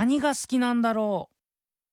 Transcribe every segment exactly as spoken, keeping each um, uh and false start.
何が好きなんだろう。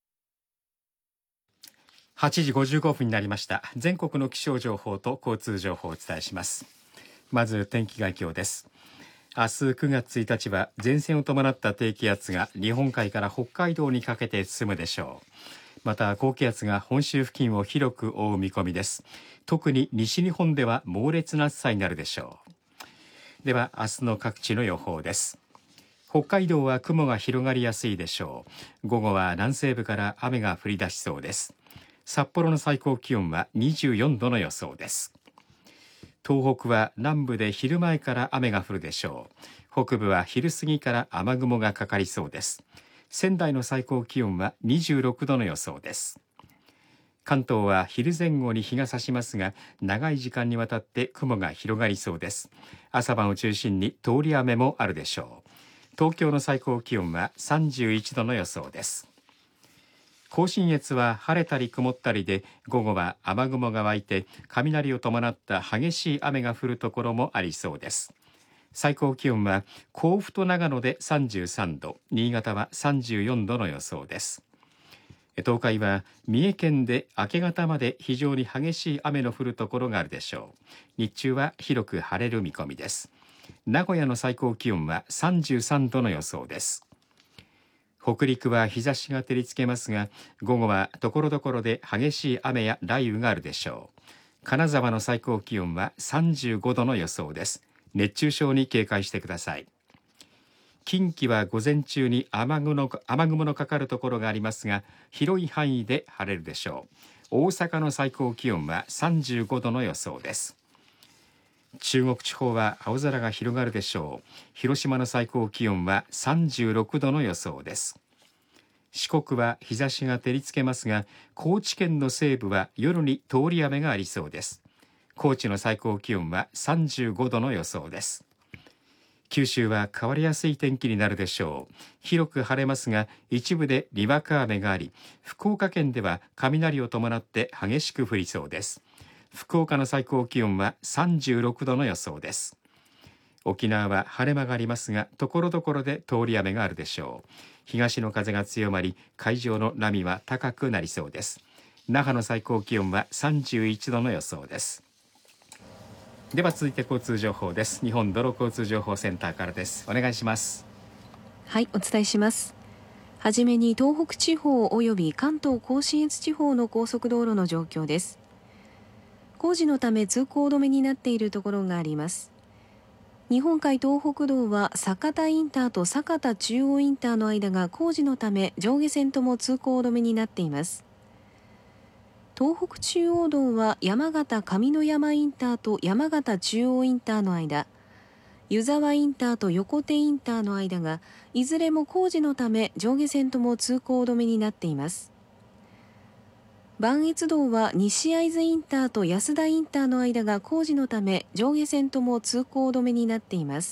はちじごじゅうごふんになりました。全国の気象情報と交通情報をお伝えします。まず天気概況です。明日くがつついたちは前線を伴った低気圧が日本海から北海道にかけて進むでしょう。また高気圧が本州付近を広く覆う見込みです。特に西日本では猛烈な暑さになるでしょう。では明日の各地の予報です。北海道は雲が広がりやすいでしょう。午後は南西部から雨が降り出しそうです。札幌の最高気温はにじゅうよんどの予想です。東北は南部で昼前から雨が降るでしょう。北部は昼過ぎから雨雲がかかりそうです。仙台の最高気温はにじゅうろくどの予想です。関東は昼前後に日が差しますが、長い時間にわたって雲が広がりそうです。朝晩を中心に通り雨もあるでしょう。東京の最高気温はさんじゅういちどの予想です。甲信越は晴れたり曇ったりで、午後は雨雲が湧いて雷を伴った激しい雨が降るところもありそうです。最高気温は甲府と長野でさんじゅうさんど、新潟はさんじゅうよんどの予想です。東海は三重県で明け方まで非常に激しい雨の降るところがあるでしょう。日中は広く晴れる見込みです。名古屋の最高気温はさんじゅうさんどの予想です。北陸は日差しが照りつけますが、午後はところどころで激しい雨や雷雨があるでしょう。金沢の最高気温はさんじゅうごどの予想です。熱中症に警戒してください。近畿は午前中に雨雲の、雨雲のかかるところがありますが、広い範囲で晴れるでしょう。大阪の最高気温はさんじゅうごどの予想です。中国地方は青空が広がるでしょう。広島の最高気温はさんじゅうろくどの予想です。四国は日差しが照りつけますが、高知県の西部は夜に通り雨がありそうです。高知の最高気温はさんじゅうごどの予想です。九州は変わりやすい天気になるでしょう。広く晴れますが、一部でにわか雨があり、福岡県では雷を伴って激しく降りそうです。福岡の最高気温はさんじゅうろくどの予想です。沖縄は晴れ間がありますが、ところどころで通り雨があるでしょう。東の風が強まり、海上の波は高くなりそうです。那覇の最高気温はさんじゅういちどの予想です。では続いて交通情報です。日本道路交通情報センターからです。お願いします。 はい、お伝えします。はじめに東北地方および関東甲信越地方の高速道路の状況です。工事のため通行止めになっているところがあります。日本海東北道は酒田インターと酒田中央インターの間が工事のため上下線とも通行止めになっています。東北中央道は山形上山インターと山形中央インターの間、湯沢インターと横手インターの間がいずれも工事のため上下線とも通行止めになっています。磐越道は西会津インターと安田インターの間が工事のため上下線とも通行止めになっています。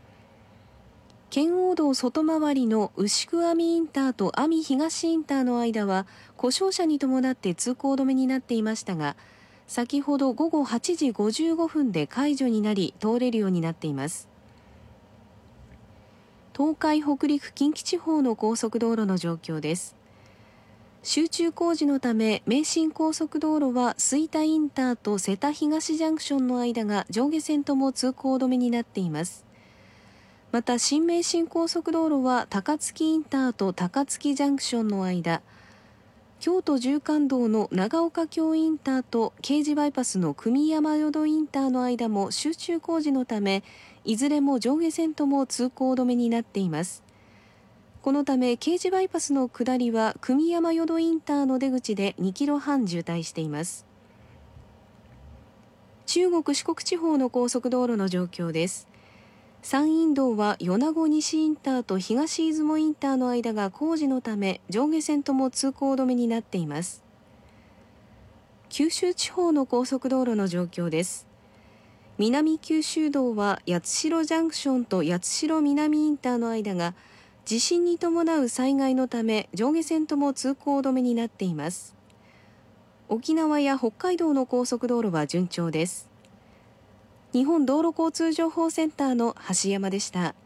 圏央道外回りの牛久網インターと網東インターの間は故障車に伴って通行止めになっていましたが、先ほど午後はちじごじゅうごふんで解除になり通れるようになっています。東海北陸近畿地方の高速道路の状況です。集中工事のため名神高速道路は吹田インターと瀬田東ジャンクションの間が上下線とも通行止めになっています。また新名神高速道路は高槻インターと高槻ジャンクションの間、京都縦貫道の長岡京インターと京滋バイパスの久美山淀インターの間も集中工事のためいずれも上下線とも通行止めになっています。このため京滋バイパスの下りは久美山淀インターの出口でにキロはん渋滞しています。中国四国地方の高速道路の状況です。山陰道は米子西インターと東出雲インターの間が工事のため上下線とも通行止めになっています。九州地方の高速道路の状況です。南九州道は八代ジャンクションと八代南インターの間が地震に伴う災害のため上下線とも通行止めになっています。沖縄や北海道の高速道路は順調です。日本道路交通情報センターの橋山でした。